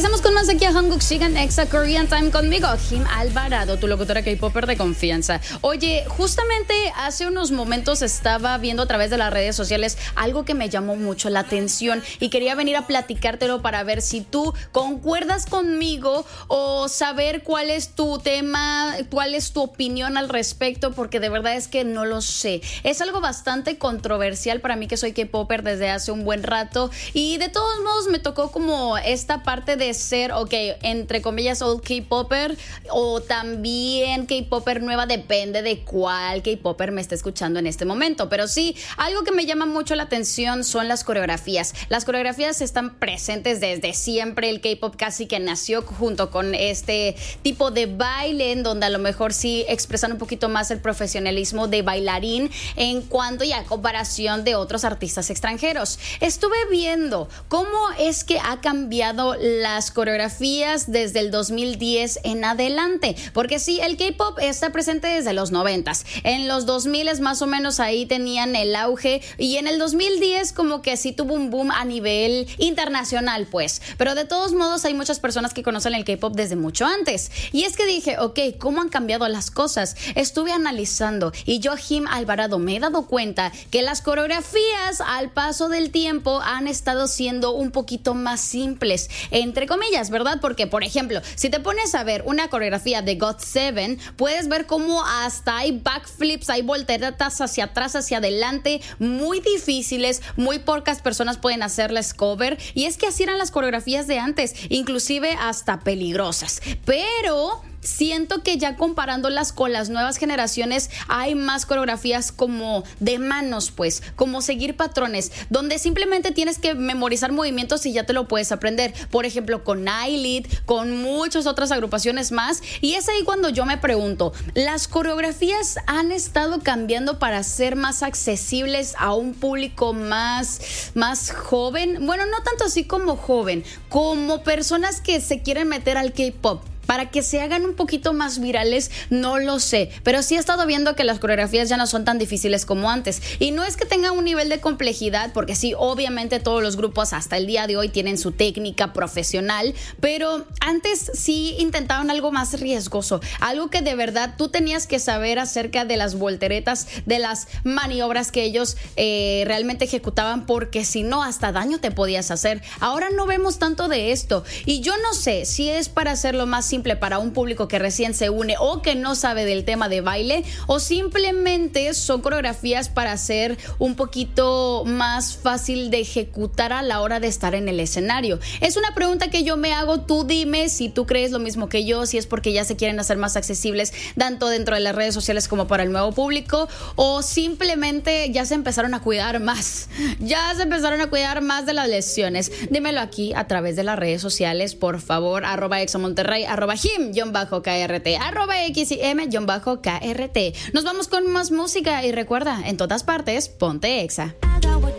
Regresamos con más aquí a Hanguk Shigan Exa Korean Time conmigo, Jim Alvarado, tu locutora K-Popper de confianza. Oye, justamente hace unos momentos estaba viendo a través de las redes sociales algo que me llamó mucho la atención y quería venir a platicártelo para ver si tú concuerdas conmigo o saber cuál es tu tema, cuál es tu opinión al respecto, porque de verdad es que no lo sé. Es algo bastante controversial para mí, que soy K-Popper desde hace un buen rato, y de todos modos me tocó como esta parte de ser, ok, entre comillas, old K-Popper o también K-Popper nueva, depende de cuál K-Popper me esté escuchando en este momento. Pero sí, algo que me llama mucho la atención son las coreografías. Las coreografías están presentes desde siempre. El K-Pop casi que nació junto con este tipo de baile, en donde a lo mejor sí expresan un poquito más el profesionalismo de bailarín en cuanto y a comparación de otros artistas extranjeros. Estuve viendo cómo es que ha cambiado las coreografías desde el 2010 en adelante, porque sí, el K-Pop está presente desde los 90s. En los 2000s más o menos ahí tenían el auge, y en el 2010 como que sí tuvo un boom a nivel internacional, pues. Pero de todos modos hay muchas personas que conocen el K-Pop desde mucho antes. Y es que dije, ok, ¿cómo han cambiado las cosas? Estuve analizando y yo, Jim Alvarado, me he dado cuenta que las coreografías al paso del tiempo han estado siendo un poquito más simples, entre comillas, ¿verdad? Porque, por ejemplo, si te pones a ver una coreografía de GOT7, puedes ver cómo hasta hay backflips, hay volteretas hacia atrás, hacia adelante, muy difíciles, muy pocas personas pueden hacerles cover, y es que así eran las coreografías de antes, inclusive hasta peligrosas. Pero siento que ya comparándolas con las nuevas generaciones hay más coreografías como de manos, pues, como seguir patrones, donde simplemente tienes que memorizar movimientos y ya te lo puedes aprender. Por ejemplo, con I-Lead, con muchas otras agrupaciones más. Y es ahí cuando yo me pregunto, ¿las coreografías han estado cambiando para ser más accesibles a un público más joven? Bueno, no tanto así como joven, como personas que se quieren meter al K-Pop, para que se hagan un poquito más virales, no lo sé. Pero sí he estado viendo que las coreografías ya no son tan difíciles como antes. Y no es que tenga un nivel de complejidad, porque sí, obviamente todos los grupos hasta el día de hoy tienen su técnica profesional, pero antes sí intentaban algo más riesgoso, algo que de verdad tú tenías que saber acerca de las volteretas, de las maniobras que ellos realmente ejecutaban, porque si no, hasta daño te podías hacer. Ahora no vemos tanto de esto, y yo no sé si es para hacerlo más simple para un público que recién se une o que no sabe del tema de baile, o simplemente son coreografías para hacer un poquito más fácil de ejecutar a la hora de estar en el escenario. Es una pregunta que yo me hago. Tú dime si tú crees lo mismo que yo, si es porque ya se quieren hacer más accesibles tanto dentro de las redes sociales como para el nuevo público, o simplemente ya se empezaron a cuidar más, de las lesiones. Dímelo aquí a través de las redes sociales, por favor, @examonterrey, @Jim_KRT, @XIM_KRT. Nos vamos con más música y recuerda, en todas partes, ponte Exa.